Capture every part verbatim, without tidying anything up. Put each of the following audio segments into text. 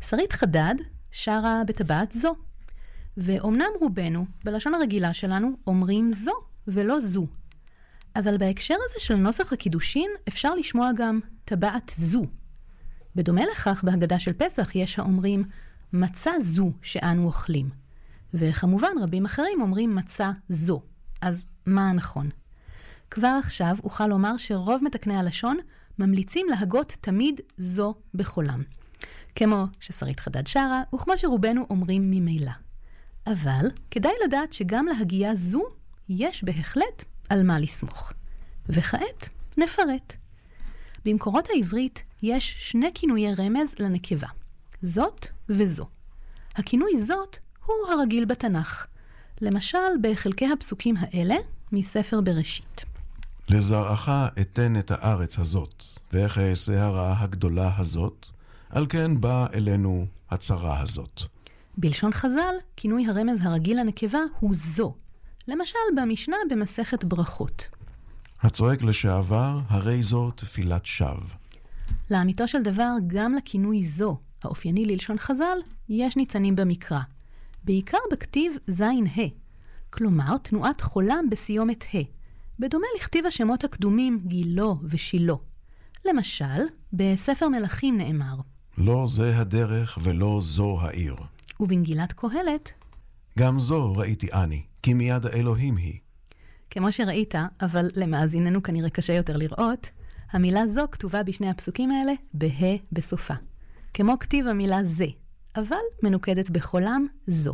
שרית חדד שרה בטבעת זו. ואומנם רובנו, בלשון הרגילה שלנו, אומרים זו ולא זו. אבל בהקשר הזה של נוסח הקידושין אפשר לשמוע גם טבעת זו. בדומה לכך, בהגדה של פסח יש האומרים מצה זו שאנו אוכלים. וכמובן רבים אחרים אומרים מצה זו. אז מה הנכון? כבר עכשיו אוכל לומר שרוב מתקני הלשון ממליצים להגות תמיד זו בחולם. כמו ששרית חדד שרה, וכמו שרובנו אומרים ממילא. אבל כדאי לדעת שגם להגייה זו יש בהחלט על מה לסמוך. וכעת נפרט. במקורות העברית יש שני כינויי רמז לנקבה, זאת וזו. הכינוי זאת הוא הרגיל בתנ"ך. למשל בחלקי הפסוקים האלה מספר בראשית. לזרעך אתן את הארץ הזאת, ואיך אעשה הרעה הגדולה הזאת, על כן באה אלינו הצרה הזאת. בלשון חז"ל, כינוי הרמז הרגיל לנקבה הוא זו. למשל במשנה במסכת ברכות. הצועק לשעבר, הרי זו תפילת שווא. לאמיתו של דבר, גם לכינוי זו, האופייני ללשון חז"ל, יש ניצנים במקרא. בעיקר בכתיב זין ה. כלומר, תנועת חולם בסיומת ה. בדומה לכתיב השמות הקדומים גילו ושילו. למשל, בספר מלכים נאמר, לא זה הדרך ולא זו העיר. ובנגילת קהלת, גם זו ראיתי אני, כי מיד האלוהים היא. כמו שראית, אבל למאזיננו כנראה קשה יותר לראות, המילה זו כתובה בשני הפסוקים האלה בה בסופה. כמו כתיב המילה זה, אבל מנוקדת בחולם זו.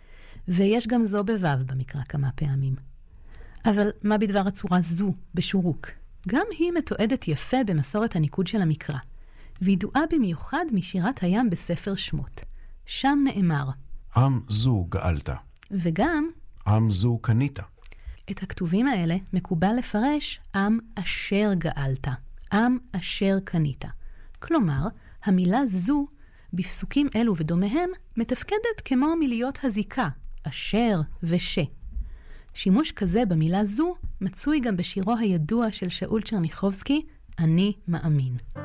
ויש גם זו בוו במקרא כמה פעמים. אבל מה בדבר הצורה זו בשורוק? גם היא מתועדת יפה במסורת הניקוד של המקרא, וידועה במיוחד משירת הים בספר שמות. שם נאמר, עם זו גאלת. וגם, עם זו קנית. את הכתובים האלה מקובל לפרש עם אשר גאלת, עם אשר קנית. כלומר, המילה זו בפסוקים אלו ודומיהם מתפקדת כמו מיליות הזיקה, אשר וש. שימוש כזה במילה זו מצוי גם בשירו הידוע של שאול צ'רניחובסקי, אני מאמין.